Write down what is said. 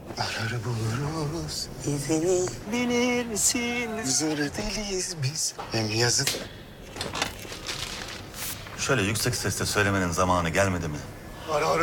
Arar buluruz izini bilirsin. Zor deliyiz biz. Hem yazın. Şöyle yüksek sesle söylemenin zamanı gelmedi mi? Arar